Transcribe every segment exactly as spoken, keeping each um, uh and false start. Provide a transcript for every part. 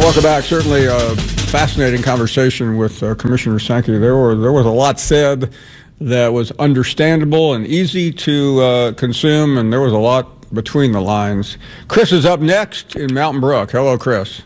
Welcome back. Certainly a fascinating conversation with uh, Commissioner Sankey. There were there was a lot said that was understandable and easy to uh, consume, and there was a lot between the lines. Chris is up next in Mountain Brook. Hello, Chris.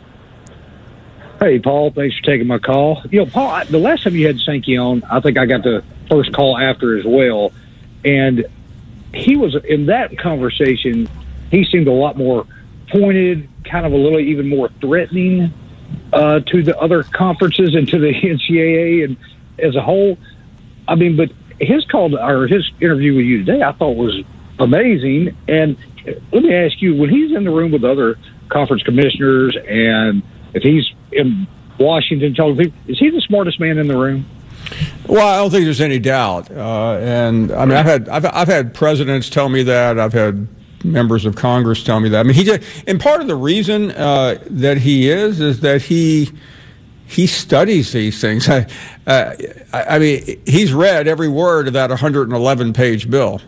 Hey, Paul. Thanks for taking my call. You know, Paul, I, the last time you had Sankey on, I think I got the first call after as well, and he was in that conversation. He seemed a lot more pointed, kind of a little even more threatening uh, to the other conferences and to the N C double A and as a whole. I mean, but his call to, or his interview with you today, I thought was amazing. And let me ask you, when he's in the room with other conference commissioners and if he's in Washington telling people, is he the smartest man in the room? Well, I don't think there's any doubt. Uh, and I mean, I've had I've, I've had presidents tell me that. I've had members of Congress tell me that. I mean, he did, and part of the reason uh, that he is is that he he studies these things. I, uh, I mean, he's read every word of that one hundred eleven page bill.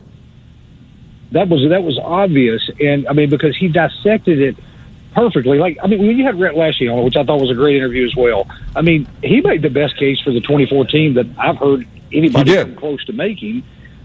That was that was obvious, and I mean, because he dissected it perfectly. Like, I mean, when you had Rhett Lashey on, which I thought was a great interview as well. I mean, he made the best case for the twenty fourteen that I've heard anybody come close to making,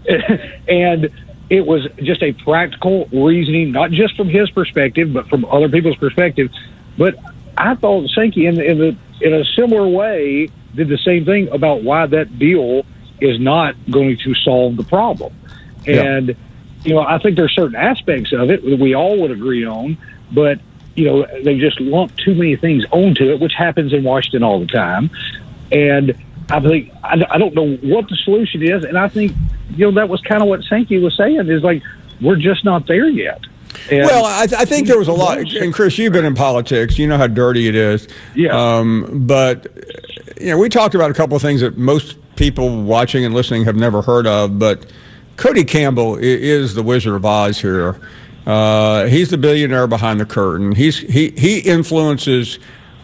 and it was just a practical reasoning, not just from his perspective, but from other people's perspective. But I thought Sankey, in, in, the, in a similar way, did the same thing about why that bill is not going to solve the problem. And, yeah. you know, I think there's certain aspects of it that we all would agree on, but, you know, they just lump too many things onto it, which happens in Washington all the time. And I think I, I don't know what the solution is, and I think, you know, that was kind of what Sankey was saying, is like, we're just not there yet. And well, I, th- I think there was a lot, and Chris, you've been in politics, you know how dirty it is. Yeah. Um, but, you know, we talked about a couple of things that most people watching and listening have never heard of, but Cody Campbell is the Wizard of Oz here. Uh, he's the billionaire behind the curtain. He's he he influences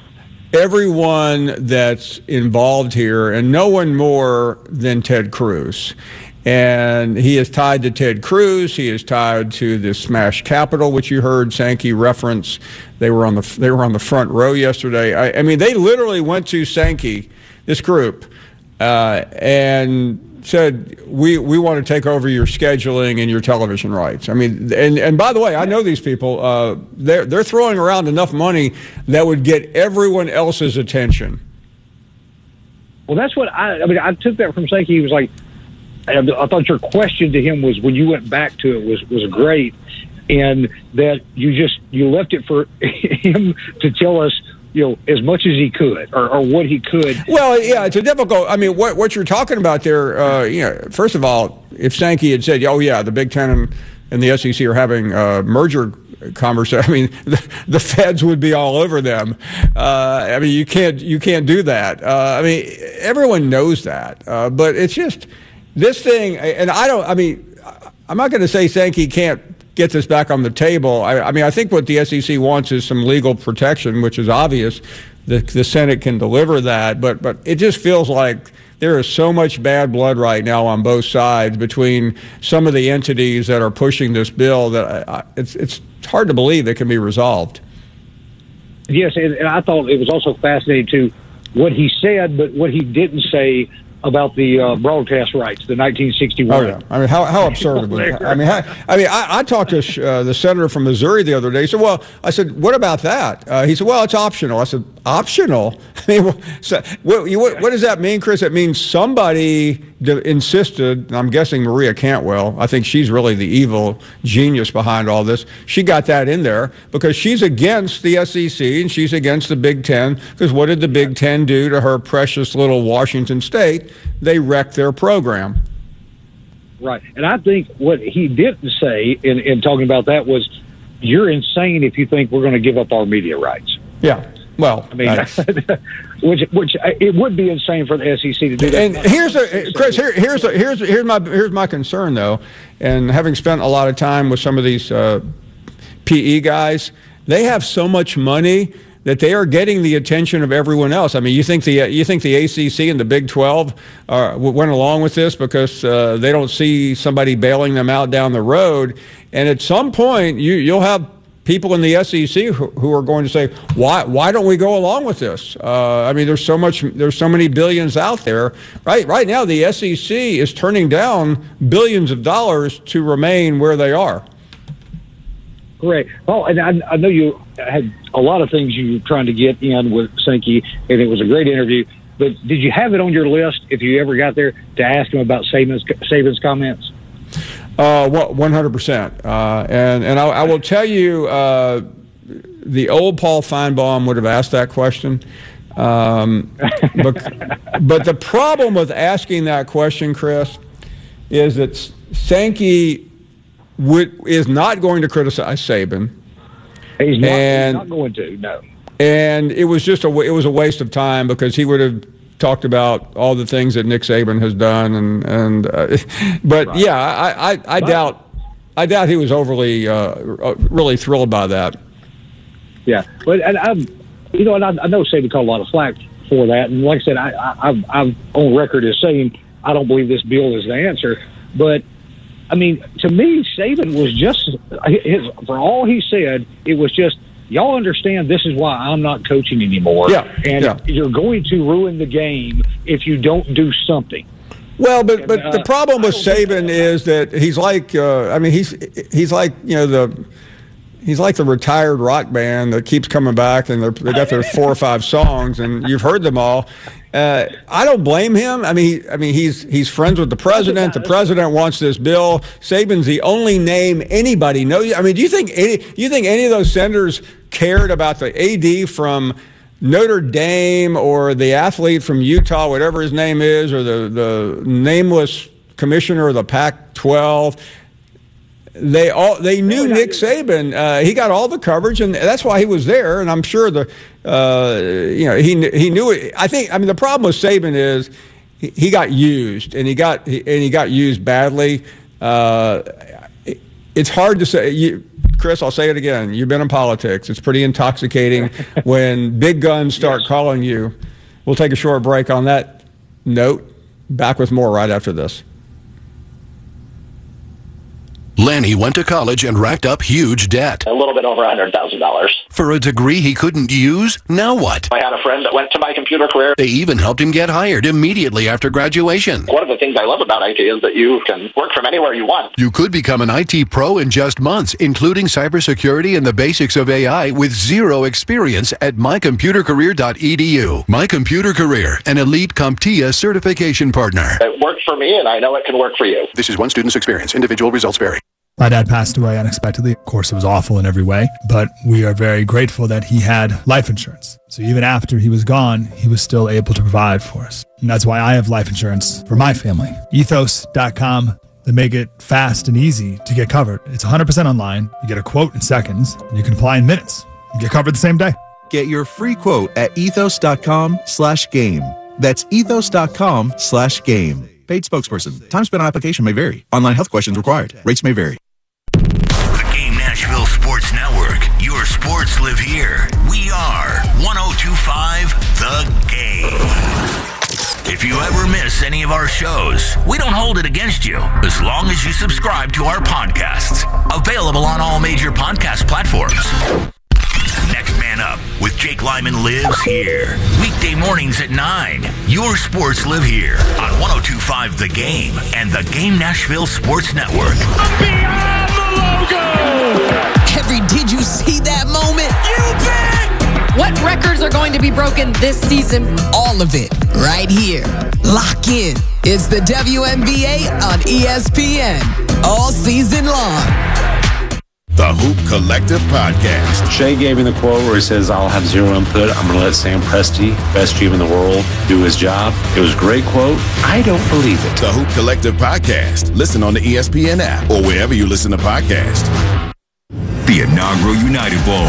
everyone that's involved here, and no one more than Ted Cruz. And he is tied to Ted Cruz. He is tied to the Smash Capital, which you heard Sankey reference. They were on the they were on the front row yesterday. I, I mean, they literally went to Sankey, this group, uh, and said, we we want to take over your scheduling and your television rights. I mean, and, and by the way, I know these people. Uh, they're, they're throwing around enough money that would get everyone else's attention. Well, that's what I, I mean, I took that from Sankey. He was like, I thought your question to him was, when you went back to it, was, was great. And that you just, you left it for him to tell us, you know, as much as he could, or, or what he could. Well, yeah, it's a difficult. I mean, what what you're talking about there, uh, you know, first of all, if Sankey had said, "Oh yeah, the Big Ten and, and the S E C are having uh, merger conversation," I mean, the, the feds would be all over them. Uh, I mean, you can't you can't do that. Uh, I mean, everyone knows that, uh, but it's just this thing, and I don't. I mean, I'm not going to say Sankey can't get this back on the table. I, I mean, I think what the S E C wants is some legal protection, which is obvious. The, the Senate can deliver that, but but it just feels like there is so much bad blood right now on both sides between some of the entities that are pushing this bill that I, it's it's hard to believe it can be resolved. Yes, and, and I thought it was also fascinating too what he said, but what he didn't say about the uh, broadcast rights, the nineteen sixty-one. Oh, yeah. I mean, how how absurd was it? I mean, how, I mean, I, I talked to uh, the senator from Missouri the other day. He said, "Well," I said, "What about that?" Uh, he said, "Well, it's optional." I said, "Optional?" I mean, well, so, what, what, what does that mean, Chris? It means somebody insisted. And I'm guessing Maria Cantwell. I think she's really the evil genius behind all this. She got that in there because she's against the S E C and she's against the Big Ten. Because what did the Big Ten do to her precious little Washington State? They wrecked their program. Right. And I think what he didn't say in, in talking about that was, you're insane if you think we're going to give up our media rights. Yeah. Well, I mean, which which it would be insane for the S E C to do that. And here's a Chris. Here, here's a, here's here's my here's my concern though. And having spent a lot of time with some of these uh, P E guys, they have so much money that they are getting the attention of everyone else. I mean, you think the you think the A C C and the Big twelve uh, went along with this because uh, they don't see somebody bailing them out down the road, and at some point you you'll have people in the S E C who, who are going to say, why why don't we go along with this? Uh, I mean, there's so much, there's so many billions out there. Right, right now, the S E C is turning down billions of dollars to remain where they are. Great. Oh, and I, I know you had a lot of things you were trying to get in with Sankey, and it was a great interview. But did you have it on your list, if you ever got there, to ask him about Saban's, Saban's comments? Uh, one hundred percent. Uh, and and I, I will tell you, uh, the old Paul Feinbaum would have asked that question. Um, but, but the problem with asking that question, Chris, is that Sankey would, is not going to criticize Saban. He's not, and, he's not going to, no. And it was just a, it was a waste of time because he would have talked about all the things that Nick Saban has done, and and uh, but right. yeah, I I, I doubt I doubt he was overly uh, really thrilled by that. Yeah, but and I'm you know, and I, I know Saban caught a lot of flack for that, and like I said, I, I I'm, I'm on record as saying I don't believe this bill is the answer, but I mean, to me, Saban was just his, for all he said, it was just, y'all understand this is why I'm not coaching anymore. Yeah, and yeah. you're going to ruin the game if you don't do something. Well, but but and, uh, the problem with Saban is that he's like uh, I mean he's he's like you know the he's like the retired rock band that keeps coming back, and they got their four or five songs, and you've heard them all. Uh, I don't blame him. I mean, he, I mean, he's he's friends with the president. The president wants this bill. Saban's the only name anybody knows. I mean, do you think any do you think any of those senators cared about the A D from Notre Dame or the athlete from Utah, whatever his name is, or the the nameless commissioner of the Pac twelve? They all they knew Nick Saban. Uh, he got all the coverage, and that's why he was there. And I'm sure the uh, you know he he knew it. I think I mean the problem with Saban is he, he got used, and he got and he got used badly. Uh, it, it's hard to say. You, Chris, I'll say it again. You've been in politics. It's pretty intoxicating when big guns start yes. calling you. We'll take a short break on that note. Back with more right after this. Lanny went to college and racked up huge debt. A little bit over one hundred thousand dollars. For a degree he couldn't use? Now what? I had a friend that went to My Computer Career. They even helped him get hired immediately after graduation. One of the things I love about I T is that you can work from anywhere you want. You could become an I T pro in just months, including cybersecurity and the basics of A I with zero experience at my computer career dot e d u. My Computer Career, an elite CompTIA certification partner. It worked for me, and I know it can work for you. This is one student's experience. Individual results vary. My dad passed away unexpectedly. Of course, it was awful in every way, but we are very grateful that he had life insurance. So even after he was gone, he was still able to provide for us. And that's why I have life insurance for my family. ethos dot com. They make it fast and easy to get covered. It's one hundred percent online. You get a quote in seconds, and you can apply in minutes. You get covered the same day. Get your free quote at ethos dot com slash game. That's ethos dot com slash game. Paid spokesperson. Time spent on application may vary. Online health questions required. Rates may vary. The Game Nashville Sports Network. Your sports live here. We are one oh two point five The Game. If you ever miss any of our shows, we don't hold it against you as long as you subscribe to our podcasts. Available on all major podcast platforms. Next Man Up with Jake Lyman lives here. Weekday mornings at nine. Your sports live here on one oh two point five The Game and the Game Nashville Sports Network. Beyond the logo! Henry, did you see that moment? You bet! What records are going to be broken this season? All of it, right here. Lock in. It's the W N B A on E S P N. All season long. The Hoop Collective Podcast. Shea gave me the quote where he says, I'll have zero input. I'm going to let Sam Presti, best G M in the world, do his job. It was a great quote. I don't believe it. The Hoop Collective Podcast. Listen on the E S P N app or wherever you listen to podcasts. The inaugural United Bowl.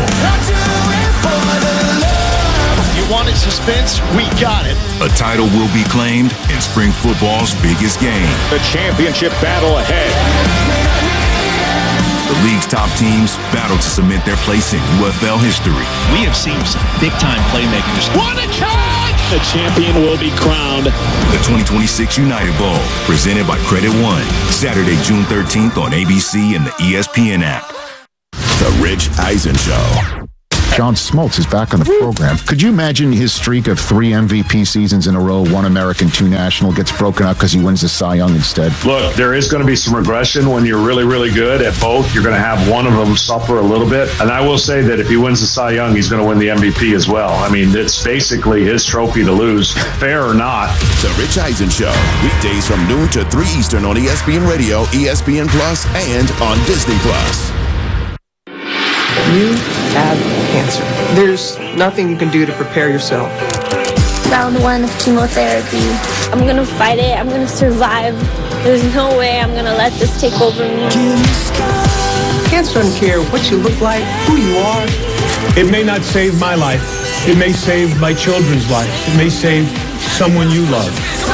You wanted suspense? We got it. A title will be claimed in spring football's biggest game. The championship battle ahead. The league's top teams battle to cement their place in U F L history. We have seen some big-time playmakers. What a catch! The champion will be crowned. The twenty twenty-six United Bowl, presented by Credit One. Saturday, June thirteenth on A B C and the E S P N app. The Rich Eisen Show. John Smoltz is back on the program. Could you imagine his streak of three M V P seasons in a row, one American, two national, gets broken up because he wins the Cy Young instead? Look, there is going to be some regression when you're really, really good at both. You're going to have one of them suffer a little bit. And I will say that if he wins the Cy Young, he's going to win the M V P as well. I mean, it's basically his trophy to lose, fair or not. The Rich Eisen Show, weekdays from noon to three Eastern on E S P N Radio, E S P N Plus, and on Disney Plus. You have cancer. There's nothing you can do to prepare yourself. Round one of chemotherapy. I'm gonna fight it. I'm gonna survive. There's no way I'm gonna let this take over me. Cancer doesn't care what you look like, who you are. It may not save my life. It may save my children's lives. It may save someone you love.